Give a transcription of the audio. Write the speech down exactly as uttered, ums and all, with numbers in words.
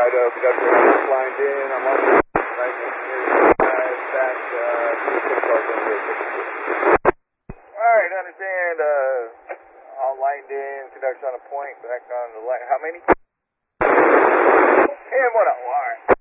Idaho, conductor lined in. I'm on the right guys back uh, to the six cars on the Alright, understand. Uh, all lined in, conductor on a point, back on the line. How many? And one oh, alright.